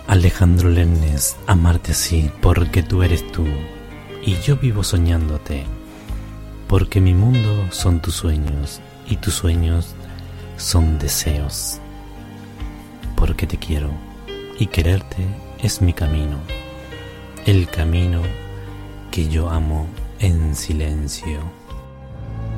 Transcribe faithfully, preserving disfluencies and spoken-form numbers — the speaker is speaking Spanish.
Alejandro Lennes, amarte así porque tú eres tú y yo vivo soñándote, porque mi mundo son tus sueños y tus sueños son deseos, porque te quiero y quererte es mi camino, el camino que yo amo en silencio.